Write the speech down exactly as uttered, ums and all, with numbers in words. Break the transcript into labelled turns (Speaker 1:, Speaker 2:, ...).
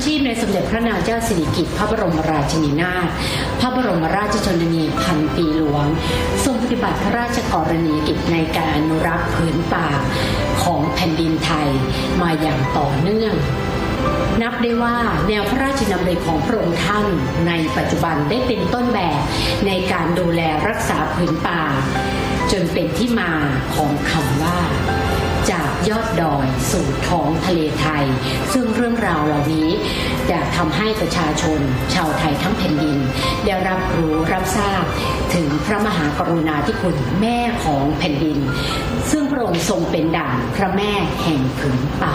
Speaker 1: ชีพในสมเด็จพระนางเจ้าสิริกิติ์พระบรมราชินีนาถพระบรมราชชนนีพันปีหลวงทรงปฏิบัติพระราชกรณียกิจในการอนุรักษ์ผืนป่าของแผ่นดินไทยมาอย่างต่อเนื่องนับได้ว่าแนวพระราชดำริของพระองค์ท่านในปัจจุบันได้เป็นต้นแบบในการดูแลรักษาผืนป่าจนเป็นที่มาของคำว่าจากยอดดอยสู่ท้องทะเลไทยซึ่งเรื่องราวเหล่านี้จะทำให้ประชาชนชาวไทยทั้งแผ่นดินได้รับรู้รับทราบถึงพระมหากรุณาธิคุณแม่ของแผ่นดินซึ่งพระองค์ทรงเป็นด่านพระแม่แห่งผืนป่า